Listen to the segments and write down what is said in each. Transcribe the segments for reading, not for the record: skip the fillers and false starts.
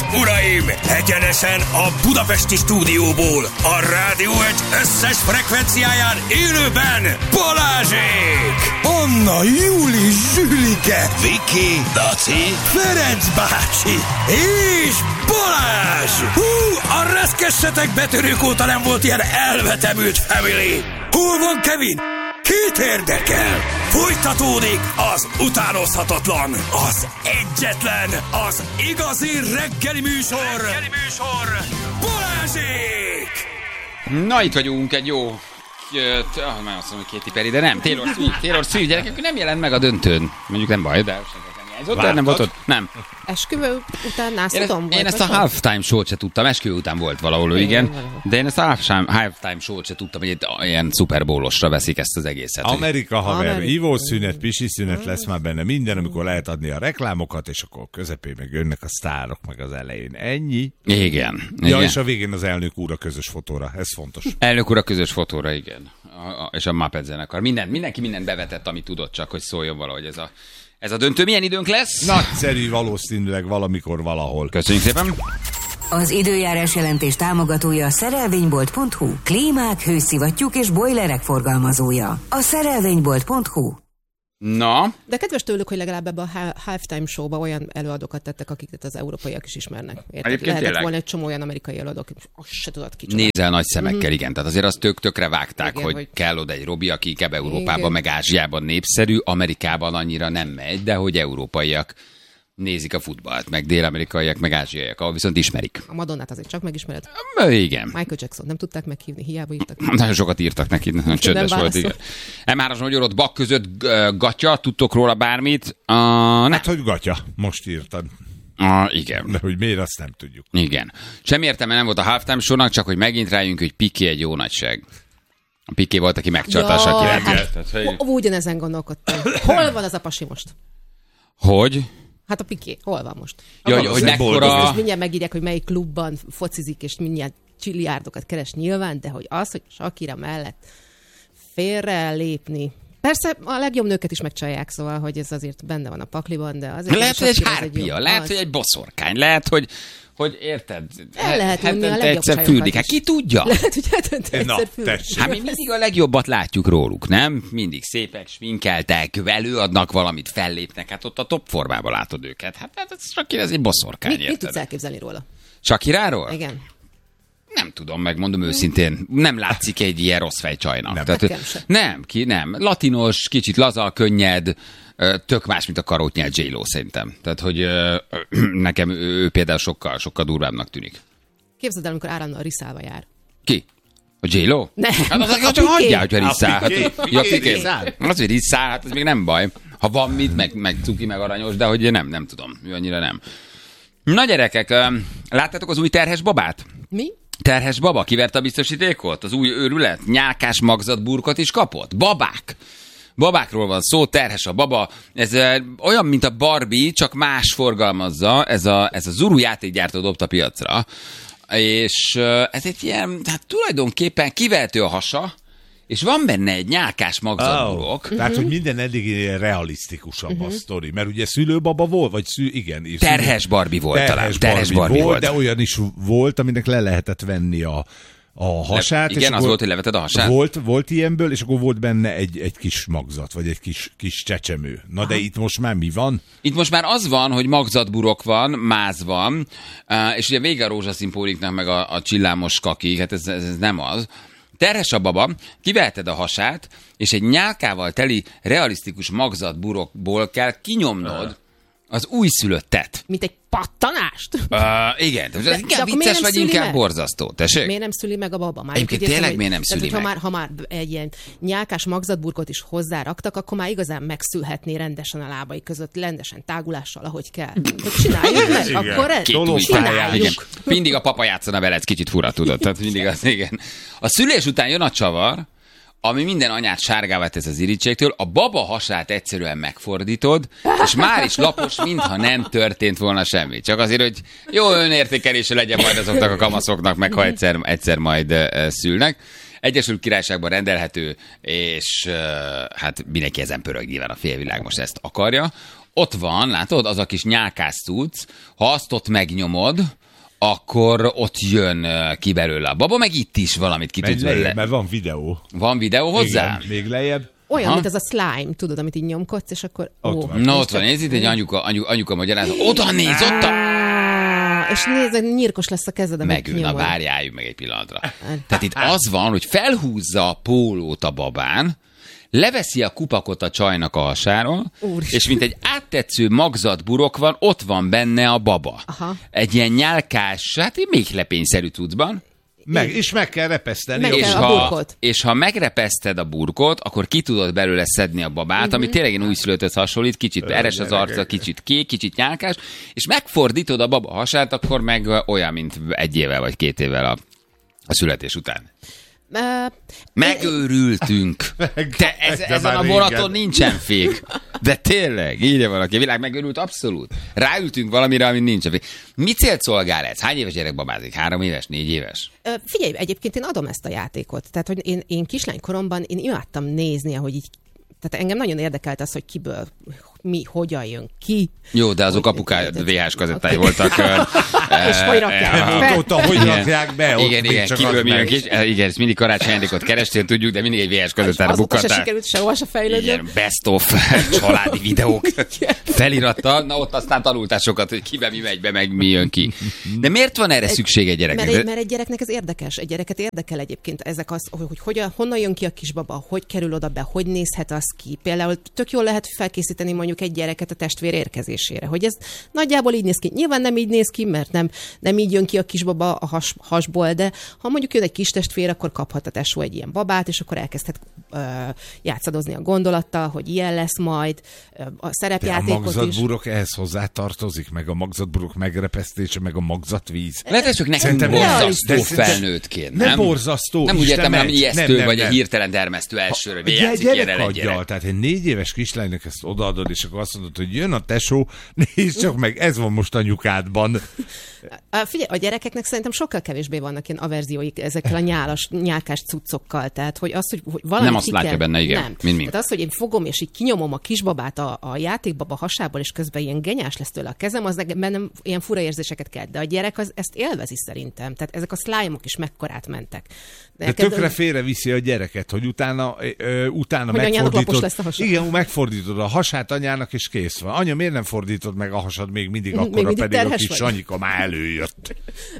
uraim! Egyenesen a budapesti stúdióból, a Rádió Egy összes frekvenciáján élőben Balázsék! Anna, Júli, Zsülike, Viki, Daci, Ferenc bácsi és Balázs! A reszkessetek betörők óta nem volt ilyen elvetemült family! Hol van Kevin? Kit érdekel? Folytatódik az utánozhatatlan, az egyetlen, az igazi reggeli műsor, Balázsék! Na, itt vagyunk egy jó... már azt mondom, hogy Katy Perry, de nem. Taylor Swift, gyerekek, nem jelent meg a döntőn. Mondjuk nem baj, de nem volt ott? Nem. Esküvő után nászodom volt? Én ezt a halftime show-t se tudtam, esküvő után volt valahol, igen. De én ezt a halftime show-t se tudtam, hogy egy ilyen Super Bowl-osra veszik ezt az egészet. Amerika haver, ivószünet, pisi-szünet lesz már benne minden, amikor lehet adni a reklámokat, és akkor közepén meg jönnek a sztárok, meg az elején. Ennyi. Igen. Ja, és a végén az elnök úr a közös fotóra, ez fontos. Elnök úr a közös fotóra, igen. És a Muppet zenekar. Mindenki mindent bevetett, amit tudott, csak hogy szóljon valahogy ez a döntő. Milyen időnk lesz? Nagyszerű, valószínűleg valamikor, valahol. Köszönjük szépen. Az időjárás jelentés támogatója a szerelvénybolt.hu. Klímák, hőszivattyúk és bojlerek forgalmazója. A szerelvénybolt.hu. Na. De kedves tőlük, hogy legalább ebbe a halftime showba olyan előadókat tettek, akiket az európaiak is ismernek. Lehetett volna egy csomó olyan amerikai előadók, azt se tudod kicsoda. Nézel nagy szemekkel, igen. Tehát azért azt tökre vágták, igen, hogy kell oda egy Robi, aki inkább Európában, meg Ázsiában népszerű, Amerikában annyira nem megy, de hogy európaiak nézik a futballt, meg dél-amerikaiak, meg ázsiaiak, ahol viszont ismerik. A Madonnát azért csak megismered. Igen. Michael Jackson nem tudták meghívni, hiába írtak. Nagyon sokat írtak neki, nagyon csöndes volt, igen. M3-as magyarod bak között gatya, tudtok róla bármit? Hát, hogy gatya, most írtad. Igen. De hogy miért, azt nem tudjuk. Igen. Semmi értelme nem volt a halftime show-nak, csak hogy megint rájönk, hogy Piqué egy jó nagyság. A Piqué volt, aki megcsalta a Shakirát. Hát, ugyanezen gondolkodtam. Hol van az a pasi most? Hogy? Hát a Piqué, hol van most? Hogy mekkora... Mindjárt megírják, hogy melyik klubban focizik, és mindjárt csiliárdokat keres nyilván, de hogy az, hogy Shakira mellett félre lépni. Persze a legjobb nőket is megcsalják, szóval, hogy ez azért benne van a pakliban, de azért... Lehet, hogy egy hárpia, lehet, hogy egy boszorkány, lehet, hogy érted? Lehet, hogy a legjobb egyszer fürdik. Hát ki tudja? Lehet, hogy hetente egyszer fürdik. Hát mi mindig a legjobbat látjuk róluk, nem? Mindig szépek, sminkeltek, előadnak valamit, fellépnek. Hát ott a top formában látod őket. Hát ez egy boszorkány, érted? Mit tudsz elképzelni róla? Shakiráról? Igen. Nem tudom, megmondom őszintén. Nem látszik egy ilyen rossz fejcsajnak. Nem. Latinos, kicsit laza, könnyed, tök más, mint a karótnyel J-Lo szerintem. Tehát, hogy nekem ő például sokkal durvábbnak tűnik. Képzeld el, amikor állandóan riszálva jár. Ki? A J-Lo? Nem. Hát csak hagyjál, hogyha riszál. Az, hogy riszál, hát ez még nem baj. Ha van mit, meg cuki, meg aranyos, de hogy nem tudom. Ő annyira nem. Na gyerekek, láttátok az új terhes babát? Mi? Terhes baba kiverte a biztosítékot? Az új őrület? Nyálkás magzatburkot is kapott? Babákról van szó, terhes a baba. Ez olyan, mint a Barbie, csak más forgalmazza. Ez a Zuru játékgyártó dobta piacra. És ez egy ilyen, hát tulajdonképpen kivehető a hasa, és van benne egy nyálkás magzatburok. Tehát, hogy minden eddig realisztikusabb a sztori. Mert ugye szülőbaba volt, vagy igen. Terhes Barbie volt talán. Terhes Barbie volt. De olyan is volt, aminek le lehetett venni a hasát. Igen, az volt, hogy leveted a hasát. Volt ilyenből, és akkor volt benne egy kis magzat, vagy egy kis csecsemő. Na de itt most már mi van? Itt most már az van, hogy magzatburok van, máz van, és ugye vége a rózsaszín póliknak, meg a csillámos kaki, hát ez nem az. Terhes a baba, kiveheted a hasát, és egy nyálkával teli realisztikus magzatburokból kell kinyomnod az újszülöttet. Mint egy pattanást? Igen. Ez inkább vicces, vagy inkább borzasztó. Tessék? Miért nem szüli meg a baba? Egyébként tényleg miért nem szüli meg? Ha már egy ilyen nyálkás magzatburkot is hozzáraktak, akkor már igazán megszülhetné rendesen a lábai között, rendesen tágulással, ahogy kell. Csináljuk meg, akkor csináljuk. Mindig a papa játszana vele, ez kicsit fura, tudod. Tehát mindig az, igen. A szülés után jön a csavar, ami minden anyát sárgává tesz az irítségtől, a baba hasát egyszerűen megfordítod, és már is lapos, mintha nem történt volna semmi. Csak azért, hogy jó önértékelése legyen majd azoknak a kamaszoknak, meg ha egyszer majd szülnek. Egyesült Királyságban rendelhető, és hát mindenki ezen pörög, nyilván a félvilág most ezt akarja. ott van, látod, az a kis nyálkász cucc, ha azt ott megnyomod, akkor ott jön ki belőle a baba, meg itt is valamit ki tudsz belőle. Mert van videó. Van videó hozzá? Igen, még lejjebb. Olyan, mint az a slime, tudod, amit így nyomkodsz, és akkor... Ott van. Na ott van, nézd, itt egy anyuka magyarázat. Oda néz, ott a... És nézd, nyírkos lesz a kezed, amit Megül, na nyomod. várjáljuk meg egy pillanatra. Tehát itt az van, hogy felhúzza a pólót a babán, leveszi a kupakot a csajnak a hasáról, és mint egy áttetsző magzatburok van, ott van benne a baba. Aha. Egy ilyen nyálkás, hát egy méhlepényszerű cuccban. És meg kell repeszteni. Meg kell a burkot. És ha megrepeszted a burkot, akkor ki tudod belőle szedni a babát, ami tényleg egy újszülöttöt hasonlít, kicsit eres az arca, kicsit kék, kicsit nyálkás, és megfordítod a baba hasát, akkor meg olyan, mint 1 évvel vagy 2 évvel a születés után. Megőrültünk. De ezen a vonaton nincsen fék. De tényleg, írja valaki. A világ megőrült abszolút. Ráültünk valamire, ami nincsen fék. Mi célt szolgál ez? Hány éves gyerek babázik? 3 éves? 4 éves? Figyelj, egyébként én adom ezt a játékot. Tehát, hogy én kislánykoromban én imádtam nézni, ahogy így. Tehát engem nagyon érdekelt az, hogy kiből hogyan jön ki. Jó, de azok apukája VHS kazettái voltak. És hogy rakják Azóta hogy rakják be? Igen, kiből mi jön ki. Igen, ezt mindig karácsony ajándékot kerestél, tudjuk, de mindig egy VHS kazettára bukkantál. Azóta se sikerült sehova se fejlődni. Igen, best of családi videók felirattal. Na ott aztán tanultál sokat, hogy kibe mi megy be, meg mi jön ki. De miért van erre szükség egy gyereknek? Mert egy gyereknek ez érdekes. Egy gyereket érdekel egyébként ezek az, hogy honnan jön ki a kisbaba, hogy kerül oda be, hogy nézhet az ki. Például tök jól lehet felkészíteni mondjuk egy gyereket a testvér érkezésére, hogy ez nagyjából így néz ki. Nyilván nem így néz ki, mert nem így jön ki a kisbaba a hasból, de ha mondjuk jön egy kis testvér, akkor kaphat a tesó egy ilyen babát, és akkor elkezdhet játszadozni a gondolattal, hogy ilyen lesz majd, a szerepjátékot is. A magzatburok ehhez hozzá tartozik, meg a magzatburok megrepesztése, meg a magzatvíz. Lehet, ez csak nekünk borzasztó felnőttként, nem? Nem borzasztó. Nem úgy értem, hanem ijesztő, vagy egy hirtelen termesztő elsőről. Gyerek hagyjal, tehát egy 4 éves kislánynak ezt odaadod, és akkor azt mondod, hogy jön a tesó, nézd csak meg, ez van most anyukádban. Figyelj, a gyerekeknek szerintem sokkal kevésbé vannak ilyen averzióik ezekkel a nyálkás cuccokkal, tehát hogy az, hogy valami nem azt látja benne, igen. Nem. Mint mi. Tehát az, hogy én fogom, és így kinyomom a kisbabát a játékbaba hasából, és közben ilyen genyás lesz tőle a kezem, az bennem ilyen fura érzéseket kelt, de a gyerek ezt élvezi szerintem. Tehát ezek a slime-ok is mekkorát mentek. De tökre félreviszi a gyereket, hogy utána megfordítod. Igen, megfordítod a hasát anyának, és kész van. Anya, miért nem fordítod meg a hasad még mindig akkora, pedig a kis Sanyika már előjött.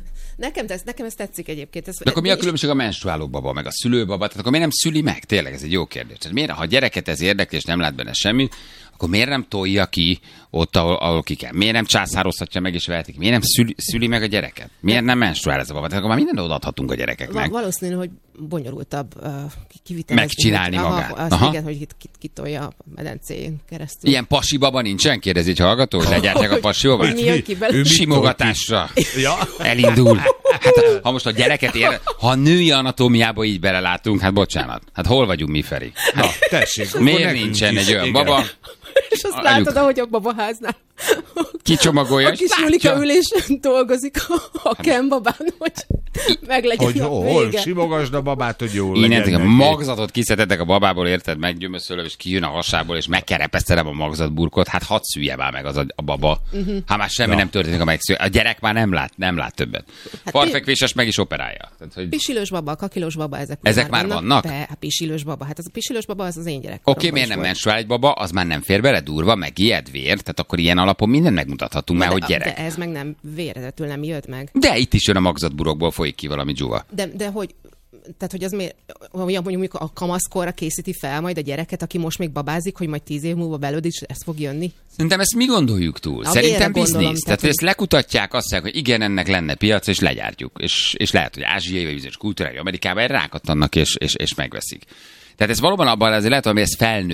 Nekem ez tetszik egyébként. De akkor mi a különbség a menstruáló baba, meg a szülőbaba? Tehát akkor miért nem szüli meg? Tényleg ez egy jó kérdés. Tehát miért, ha a gyereket ez érdekli, és nem lát benne semmit, akkor miért nem tolja ki ott, ahol ki kell? Miért nem császározhatja meg és vehetik? Miért nem szüli meg a gyereket? Miért nem menstruál ez a baba? Tehát akkor már mindent odaadhatunk a gyerekeknek. Valószínű, hogy bonyolultabb kivitelezni. Megcsinálni magát. Igen, hogy kitolja a medencén keresztül. Ilyen pasi baba nincsen? Kérdezi egy hallgató, hogy legyártják a pasi babát? Simogatásra elindul. Hát, ha most a gyereket ha a női anatómiába így belelátunk, hát bocsánat. Hát hol vagyunk mi, Feri? Na, tessék. Miért nincsen egy olyan baba? És azt látod, ahogy a babaháznál kicsomagolja. A kis Julika ülésen dolgozik a kembabán, hogy meglegyen hogy a vége. Hol simogasd a babát, hogy jól legyen. Innentek a magzatot kiszedhetek a babából, érted? Meggyömöszölöm, és kijön a hasából, és megkerepesztelem a magzatburkot. Hát hadd szülje már meg az a baba. Hát már semmi nem történik, a gyerek már nem lát többet. Hát farfekvéses meg is operálja. Tehát, hogy... Pisilős baba, kakilós baba, ezek már vannak? Pisilős baba. Hát az a pisilős baba, az én gyerek. Oké, miért nem menstruál egy baba, az már nem fér bele durva, meg ijed vér, tehát akkor ilyen alapon mindent megmutathatunk már, hogy gyerek. De ez meg nem vérezetül nem jött meg. De itt is jön a magzatburokból, folyik ki valami dzsuva. De hogy... Tehát, hogy az miért, mondjuk a kamaszkorra készíti fel majd a gyereket, aki most még babázik, hogy majd 10 év múlva belőd is ez fog jönni? Szerintem ezt mi gondoljuk túl? Szerintem biznisz. Tehát, hogy ezt lekutatják, azt mondják, hogy igen, ennek lenne piac, és legyártjuk. És lehet, hogy ázsiai, vagy bizonyos kultúrájú Amerikában erre rákattannak, és megveszik. Tehát ez valóban abban azért lehet, hogy ez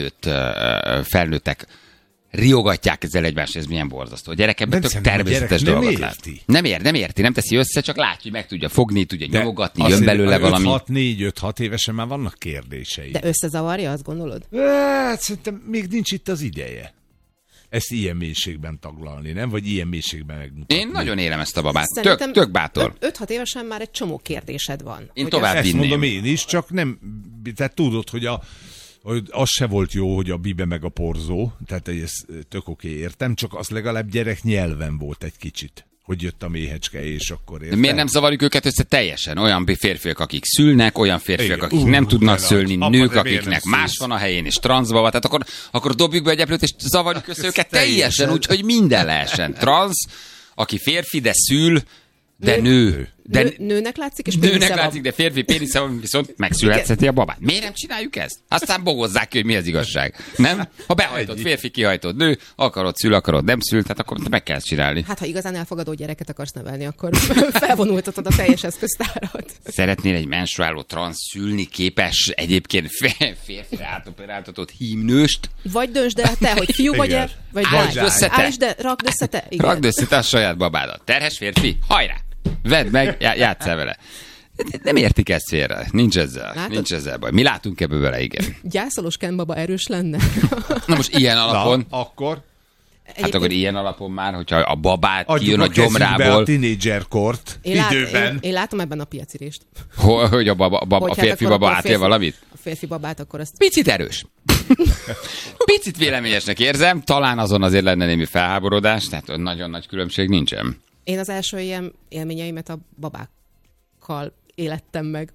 felnőttek riogatják ezzel egymást, ez milyen borzasztó. A gyerek ebben tök természetes dolgot lát. Nem érti, nem teszi össze, csak látja, hogy meg tudja fogni, tudja nyomogatni, jön belőle valami. 4-5-6 évesen már vannak kérdései. De összezavarja, azt gondolod? Hát szerintem még nincs itt az ideje. Ezt ilyen mélységben taglalni, nem? Vagy ilyen mélységben megmutatni. Én nagyon élem ezt a babát. Tök bátor. 5-6 évesen már egy csomó kérdésed van. Én tovább ezt vinném. mondom én is, csak nem, tehát tudod, hogy az se volt jó, hogy a bibe meg a porzó, tehát ez tök oké, értem, csak az legalább gyerek nyelven volt egy kicsit, hogy jött a méhecske, és akkor értem. De miért nem zavarjuk őket össze teljesen? Olyan férfiak, akik szülnek, olyan férfiak, akik nem tudnak szülni, nők, akiknek más van a helyén, és transzbaba, tehát akkor dobjuk be egy eplőt, és zavarjuk össze őket teljesen, úgyhogy minden lehessen. Transz, aki férfi, de szül, de nő. Nőnek látszik, és nőnek látszik, de férfi pénisze van, viszont megszületheti a babát. Miért nem csináljuk ezt? Aztán bogozzák ki, hogy mi az igazság. Nem? Ha behajtott férfi, kihajtott nő, akarod szül, akarod nem szül, tehát akkor meg kell csinálni. Hát ha igazán elfogadó gyereket akarsz nevelni, akkor felvonultatod a teljes eszköztárat. Szeretnél egy menstruáló transz szülni képes egyébként férfire átoperáltatott hímnőst? Vagy döntsd el te, hogy fiú vagy-e, vagy állítsd, de rakd össze te. Rakd össze te a saját babádat. Terhes férfi, hajrá! Vedd meg, játsszál vele. Nem értik ezt félre. Nincs ezzel baj. Mi látunk ebből vele, igen. Gyászolós Ken baba erős lenne. Na most ilyen alapon... Na, akkor... Hát akkor ilyen alapon már, hogyha a babát kijön a gyomrából... a tínédzserkort időben. Én látom ebben a piacirést. Hogy a férfi baba átél valamit? A férfi babát akkor azt... Picit erős. Picit véleményesnek érzem, talán azon azért lenne némi felháborodás, tehát nagyon nagy különbség nincsen. Én az első ilyen élményeimet a babákkal élettem meg.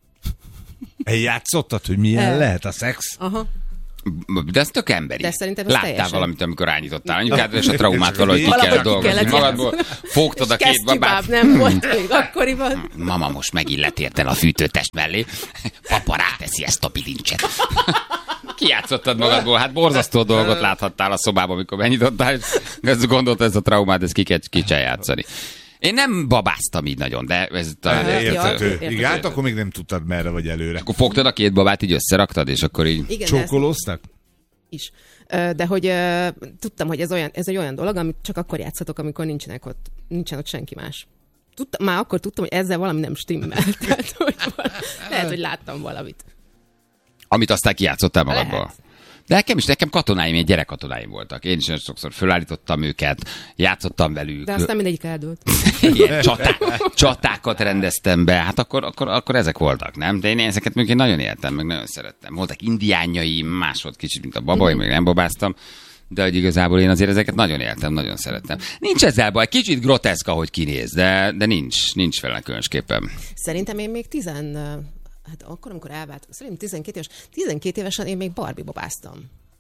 Játszottad, hogy milyen lehet a szex? Aha. De ez tök emberi. De szerintem ez láttál teljesen valamit, amikor rányítottál anyukádra, és a traumát valahogy ki kellett dolgozni magadból. Fogtad a két babát. Nem volt még akkoriban. Mama, most megillet érted a fűtőtest mellé. Papa ráteszi ezt a bilincset. Kijátszottad magadból, hát borzasztó dolgot láthattál a szobában, amikor benyitottál, és gondoltad, ez a traumát, ezt ki kell játszani. Én nem babáztam így nagyon, de ez talán érthető. Igen, hát akkor még nem tudtad merre vagy előre. Akkor fogtad a két babát, így összeraktad, és akkor így... Igen, csókolóztak? Is. De hogy tudtam, hogy ez egy olyan dolog, amit csak akkor játszhatok, amikor nincsen ott senki más. Már akkor tudtam, hogy ezzel valami nem stimmel. Tehát, hogy lehet, hogy láttam valamit. Amit aztán kijátszottál magadból. De nekem katonáim, ilyen gyerekkatonáim voltak. Én is sokszor fölállítottam őket, játszottam velük. De aztán mindegyik eldőlt. Igen, csatákat rendeztem be, hát akkor ezek voltak, nem? De én ezeket még én nagyon éltem, meg nagyon szerettem. Voltak indiánjaim, más volt kicsit, mint a babaim, még nem babáztam. De hogy igazából én azért ezeket nagyon éltem, nagyon szerettem. Nincs ezzel baj, kicsit groteszk, ahogy kinéz, de nincs vele különösképpen. Szerintem én még hát akkor, amikor elváltam, szerintem 12 évesen én még Barbie babáztam.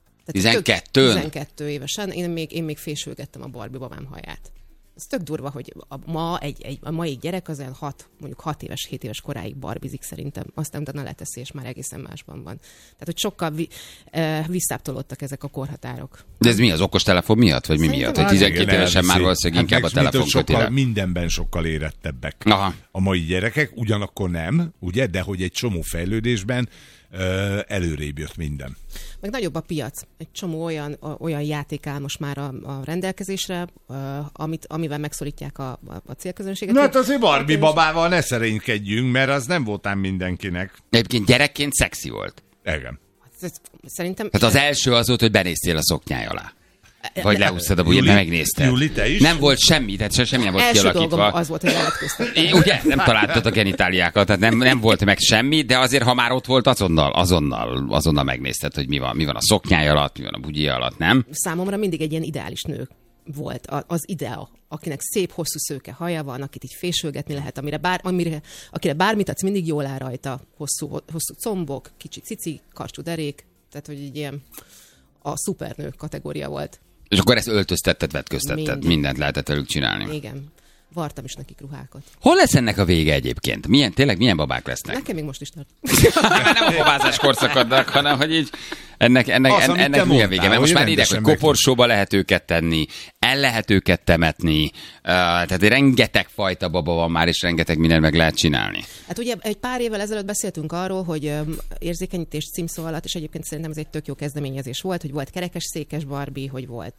12 évesen én még fésülgettem a Barbie babám haját. Ez tök durva, hogy a mai gyerek az olyan 6 éves, 7 éves koráig barbizik szerintem. Aztán utána leteszi, és már egészen másban van. Tehát, hogy sokkal visszábbtolódtak ezek a korhatárok. De ez mi, az okostelefon miatt? Vagy mi miatt? Hogy 12 évesen már valószínűleg inkább a telefon köti le. Mindenben sokkal érettebbek a mai gyerekek, ugyanakkor nem, ugye, de hogy egy csomó fejlődésben előrébb jött minden. Meg nagyobb a piac. Egy csomó olyan játék áll most már a rendelkezésre, amivel megszorítják a célközönséget. Na hát azért Barbie babával ne szerénykedjünk, mert az nem voltám mindenkinek. Egyébként gyerekként szexi volt. Igen. Szerintem... Tehát az első az volt, hogy benéztél a szoknyáj alá. Vagy leúsztad a bujját, mert megnézted. Júli, te is? Nem volt semmi, tehát semmi nem volt kialakítva. Első dolgom az volt, hogy levetköztem. Ugye, nem találtad a genitáliákat, tehát nem volt meg semmi, de azért, ha már ott volt, azonnal megnézted, hogy mi van a szoknyáj alatt, mi van a bugyi alatt, nem? Számomra mindig egy ilyen ideális nő volt az idea, akinek szép, hosszú szőke haja van, akit így fésülgetni lehet, akire bármit adsz, mindig jól áll rajta, hosszú combok, kicsi cici, karcsú derék, tehát hogy így ilyen a szupernő kategória volt. És akkor ezt öltöztetted, vetköztetted, mindent lehetett velük csinálni. Igen. Vartam is nekik ruhákat. Hol lesz ennek a vége egyébként? Milyen babák lesznek? Nekem még most is tart. Nem a babázás korszakadnak, hanem hogy így ennek milyen vége? Mert most már írják, hogy koporsóba lehet őket tenni, el lehet őket temetni, tehát rengeteg fajta baba van már, és rengeteg mindent meg lehet csinálni. Hát ugye egy pár évvel ezelőtt beszéltünk arról, hogy érzékenyítés címszó alatt, és egyébként szerintem ez egy tök jó kezdeményezés volt, hogy volt kerekes székes Barbie, hogy volt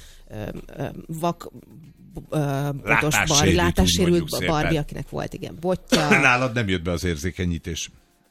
látássérült Barbie, akinek volt, igen, botja. Nálad nem jött be az érzékenyítés.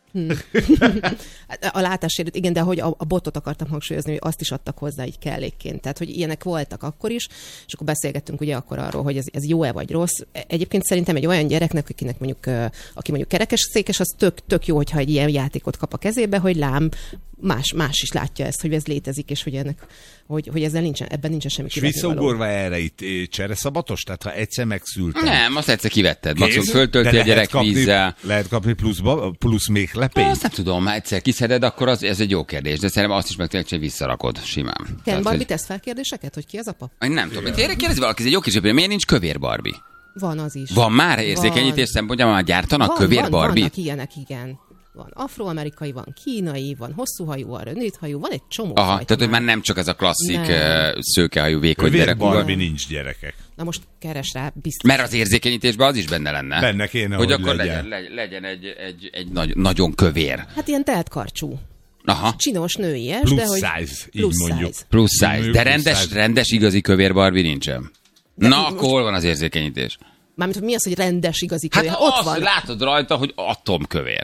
A látássérült, igen, de hogy a botot akartam hangsúlyozni, hogy azt is adtak hozzá így kellékként. Tehát, hogy ilyenek voltak akkor is, és akkor beszélgettünk ugye akkor arról, hogy ez jó-e vagy rossz. Egyébként szerintem egy olyan gyereknek, aki mondjuk kerekes székes, az tök jó, hogyha egy ilyen játékot kap a kezébe, hogy lám, más is látja ezt, hogy ez létezik, és hogy ezzel ebben nincsen semmi kivetni való. És visszaugorva erre itt csereszabatos? Tehát ha egyszer megszültem. Nem, azt egyszer kivetted. Maximum föltölti a gyerek vízzel. Lehet kapni plusz még lepényt? Azt nem tudom, ha egyszer kiszeded, akkor ez egy jó kérdés, de szerintem azt is meg hogy visszarakod simán. Ken Barbie tesz fel kérdéseket, hogy ki az apa? Nem tudom, kérdezi valaki, ez egy jó kis miért nincs kövér Barbie? Van az is. Van már érzékenyítés szempontjából már gyártanak kövér Barbie? Vannak ilyenek, igen. Van afroamerikai, van kínai, van hosszúhajú, van rövidhajú, van egy csomó Aha, fajta. Tehát, hogy már nem csak ez a klasszik szőkehajú, vékony gyerek. Barbie nincs gyerekek. Na most keres rá, biztos. Mert az érzékenyítésben az is benne lenne. Benne kéne, hogy akkor legyen egy nagyon kövér. Hát ilyen teltkarcsú. Aha. Csinos nőies, plus de hogy... size, így mondjuk. Plus size. De rendes igazi kövér Barbie nincsen. Na, akkor hol van az érzékenyítés? Mármint, hogy mi az, hogy rendes igazi kövér? Hát ott van. Látod rajta, hogy atomkövér.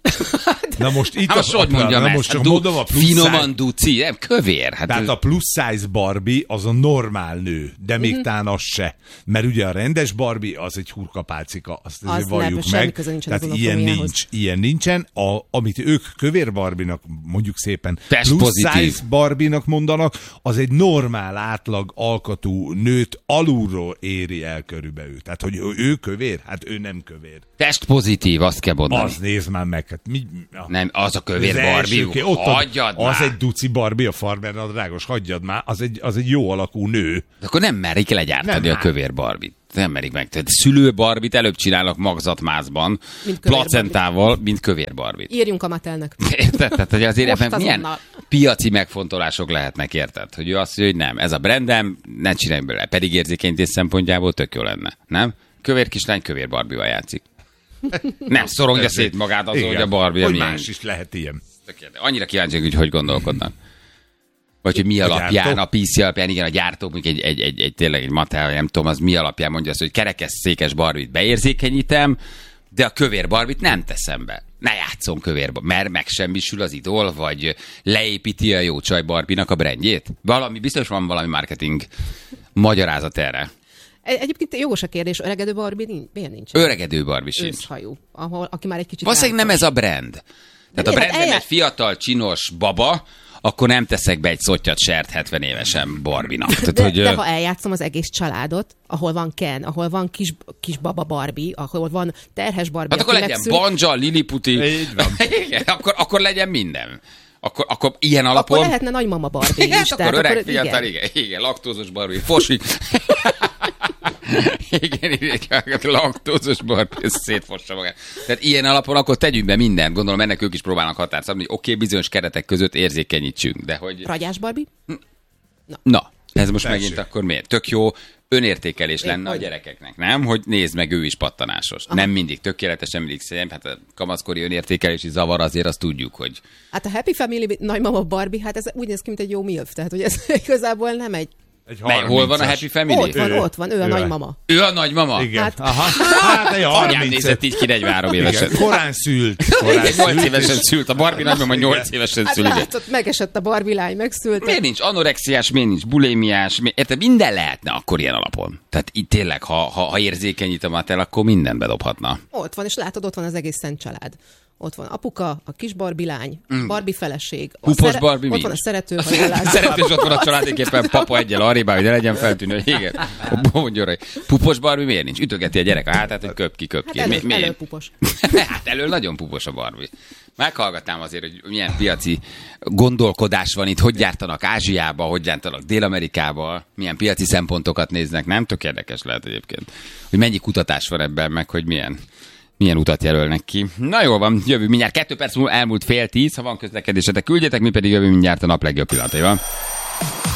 Na most itt most hogy mondjam ezt? csak mondom a plus finoman duci, nem kövér. Hát tehát a plus size Barbie az a normál nő, de még talán az se. Mert ugye a rendes Barbie az egy hurkapálcika, azt azért valljuk meg. Tehát ilyen nincsen. Amit ők kövér Barbie-nak, mondjuk szépen plus size Barbie-nak mondanak, az egy normál átlag alkatú nőt alulról éri el körülbelül. Tehát, hogy ő kövér? Hát ő nem kövér. Testpozitív, azt kell mondani. Az nézd már meg. Hát nem, az a kövér Barbie. Hagyjad már. Az egy duci Barbie, a farmernadrágos, hagyjad már. Az egy jó alakú nő. De akkor nem merik legyártani a kövér Barbie-t. Nem merik meg. Tehát szülő Barbie-t előbb csinálnak magzatmászban, placentával, mint kövér Barbie-t. Írjunk a Mattelnek. Érted? Tehát, hogy azért milyen piaci megfontolások lehetnek, érted? Hogy ő azt mondja, hogy nem, ez a brandem, ne csinálj belőle. Pedig érzékenyítés szempontjából tök jó lenne. Nem? Kövér kislány kövér Barbie-val játszik. Nem szorongja szét magát azon, hogy a Barbie hogy más is lehet ilyen. Annyira kíváncsi, hogy gondolkodnak. Vagy hogy mi alapján, a PC alapján, igen, a gyártó, mondjuk tényleg egy Mattel, nem tudom, az mi alapján mondja azt, hogy kerekesszékes Barbie-t beérzékenyítem, de a kövér Barbie-t nem teszem be. Ne játszom kövér Barbie, mert megsemmisül az idol, vagy leépíti a jó csaj Barbie-nak a brandjét. Biztos van valami marketing magyarázat erre. Egyébként jogos a kérdés, öregedő Barbie miért nincs? Öregedő Barbie sincs. Őszhajú, aki már egy kicsit... Valószínűleg nem ez a brand. Tehát a brand egy fiatal, csinos baba, akkor nem teszek be egy szottyat sert 70 évesen Barbie-nak. De ha eljátszom az egész családot, ahol van Ken, ahol van kis baba Barbie, ahol van terhes Barbie, hát akkor legyen Banja, Liliputi, akkor legyen minden. Akkor ilyen alapon... Akkor lehetne nagymama Barbie is. Akkor öreg, fiatal, igen, laktózos Barbie, fosik. Igen, laktózos Barbie, ez szétfossa magát. Tehát ilyen alapon akkor tegyünk be mindent. Gondolom ennek ők is próbálnak határt szabni, hogy oké, bizonyos keretek között érzékenyítsünk, de hogy... Ragyás Barbie? Na, ez most megint akkor miért? Tök jó önértékelés lenne a gyerekeknek, nem? Hogy nézd meg, ő is pattanásos. Aha. Nem mindig tökéletes, nem mindig szép. Hát a kamaszkori önértékelési zavar azért azt tudjuk, hogy... Hát a Happy Family nagymama Barbie, hát ez úgy néz ki, mint egy jó MILF. Tehát, hogy ez igazából nem egy... Hol van a Happy Family? Ott van, ő a nagymama. Ő a nagymama? Igen. Hát egy 30. Anyám nézett így ki 43 évesen. Korán szült. 8 évesen szült. A Barbie nagymama 8 évesen szült. Hát megesett a Barbie lány, megszült. Miért nincs anorexiás, miért nincs bulémiás? Érted, minden lehetne akkor ilyen alapon. Tehát itt tényleg, ha érzékenyít a Mattel, akkor mindent bedobhatna. Ott van, és látod, ott van az egész szent család. Ott van apuka, a kis Barbie lány, Barbie feleség. Pupos Barbie ott mi? van a szerető, ha jól látom. Szerető, és ott van a családéképpen papa egyel arrébb, hogy ne legyen feltűnő. Igen. Pupos Barbie miért nincs? Ütögeti a gyerek a hátát, hogy köp ki. Hát elől pupos. Hát elől nagyon pupos a Barbie. Meghallgatnám azért, hogy milyen piaci gondolkodás van itt, hogy gyártanak Ázsiába, hogy gyártanak Dél-Amerikába, milyen piaci szempontokat néznek, nem? Tök érdekes lehet egyébként. Hogy mennyi kutatás van ebben, meg hogy milyen utat jelölnek ki. Na jól van, jövő mindjárt 2 perc múlva elmúlt 9:30, ha van közlekedésetek, küldjetek, mi pedig jövő mindjárt a nap legjobb pillanataival.